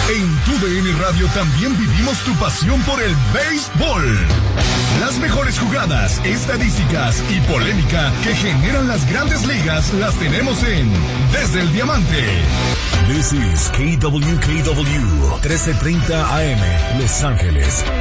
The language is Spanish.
En TUDN Radio también vivimos tu pasión por el béisbol. Las mejores jugadas, estadísticas y polémica que generan las grandes ligas las tenemos en Desde el Diamante. This is KWKW 1330 AM, Los Ángeles.